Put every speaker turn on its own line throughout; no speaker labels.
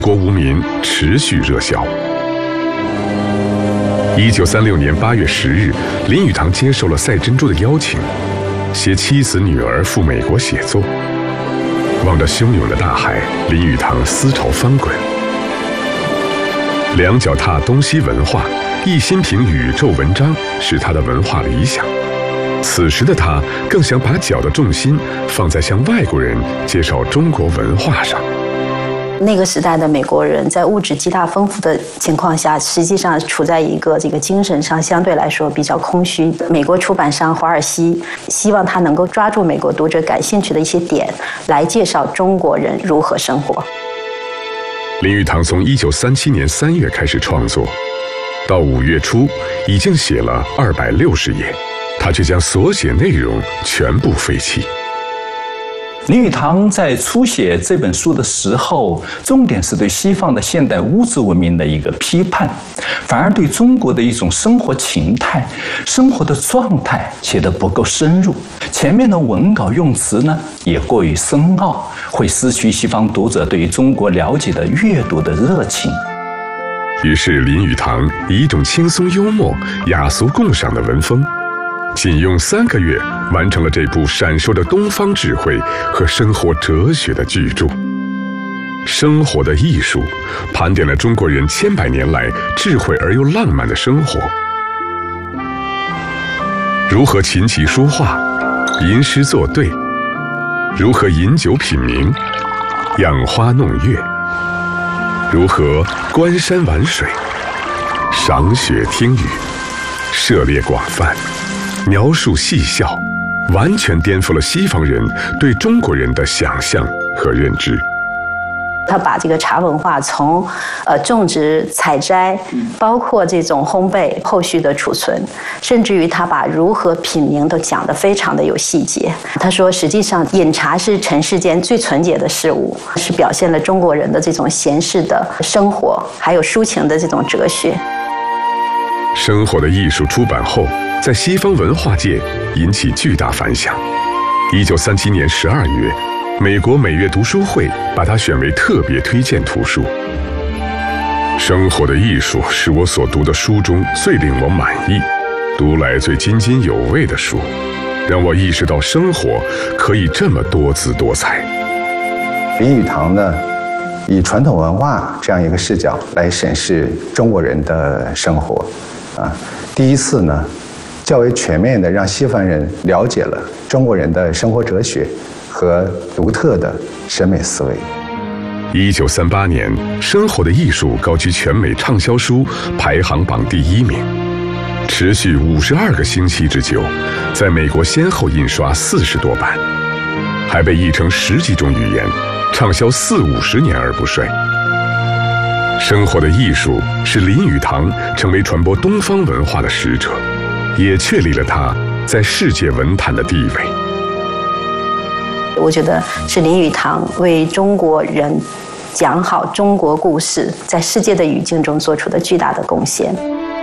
国无民持续热销。1936年8月10日，林语堂接受了赛珍珠的邀请，携妻子女儿赴美国写作。望着汹涌的大海，林语堂思潮翻滚。两脚踏东西文化，一心凭宇宙文章是他的文化理想。此时的他更想把脚的重心放在向外国人介绍中国文化上。
那个时代的美国人在物质极大丰富的情况下，实际上处在一个精神上相对来说比较空虚。美国出版商华尔西希望他能够抓住美国读者感兴趣的一些点，来介绍中国人如何生活。
林语堂从1937年3月开始创作，到5月初已经写了260页，他却将所写内容全部废弃。
林语堂在初写这本书的时候，重点是对西方的现代物质文明的一个批判，反而对中国的一种生活情态、生活的状态写得不够深入。前面的文稿用词呢也过于深奥，会失去西方读者对于中国了解的阅读的热情。
于是林语堂以一种轻松幽默、雅俗共赏的文风，仅用3个月完成了这部闪烁着东方智慧和生活哲学的巨著。生活的艺术盘点了中国人千百年来智慧而又浪漫的生活，如何琴棋书画、吟诗作对，如何饮酒品茗、养花弄月，如何观山玩水、赏雪听雨，涉猎广泛，描述细笑，完全颠覆了西方人对中国人的想象和认知。
他把这个茶文化从种植、采摘，包括这种烘焙、后续的储存，甚至于他把如何品茗都讲得非常的有细节。他说，实际上饮茶是尘世间最纯洁的事物，是表现了中国人的这种闲适的生活，还有抒情的这种哲学。
生活的艺术出版后，在西方文化界引起巨大反响。1937年12月，美国每月读书会把它选为特别推荐图书。生活的艺术是我所读的书中最令我满意、读来最津津有味的书，让我意识到生活可以这么多姿多彩。
林语堂呢，以传统文化这样一个视角来审视中国人的生活，第一次呢，较为全面地让西方人了解了中国人的生活哲学和独特的审美思维。
1938年，《生活的艺术》高居全美畅销书排行榜第1名，持续52个星期之久，在美国先后印刷40多版，还被译成10几种语言，畅销40-50年而不衰。生活的艺术使林语堂成为传播东方文化的使者，也确立了他在世界文坛的地位。
我觉得是林语堂为中国人讲好中国故事，在世界的语境中做出的巨大的贡献。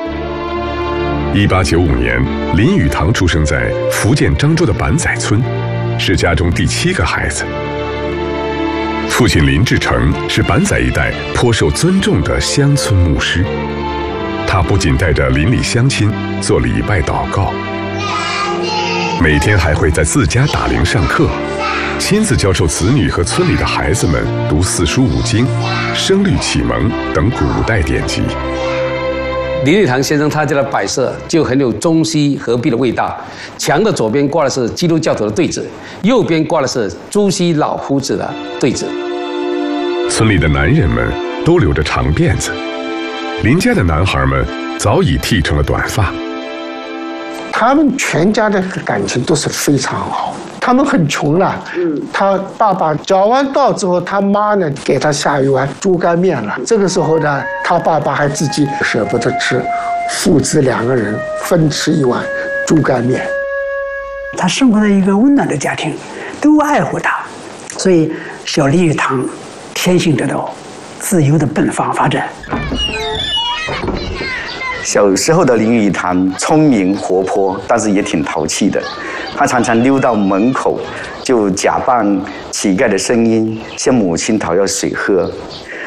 1895年，林语堂出生在福建漳州的板仔村，是家中第7个孩子。父亲林志成是板仔一带颇受尊重的乡村牧师，他不仅带着邻里乡亲做礼拜祷告，每天还会在自家打铃上课，亲自教授子女和村里的孩子们读四书五经、声律启蒙等古代典籍。
林语堂先生他家的摆设就很有中西合璧的味道，墙的左边挂的是基督教徒的对子，右边挂的是朱熹老夫子的对子。
村里的男人们都留着长辫子，林家的男孩们早已剃成了短发。
他们全家的感情都是非常好，他们很穷了。他爸爸缴完稻之后，他妈呢给他下一碗猪肝面了。这个时候呢，他爸爸还自己舍不得吃，父子2个人分吃一碗猪肝面。
他生活在一个温暖的家庭，都爱护他，所以小林语堂天性得到自由的奔放发展。
小时候的林语堂聪明活泼，但是也挺淘气的。他常常溜到门口，就假扮乞丐的声音向母亲讨要水喝。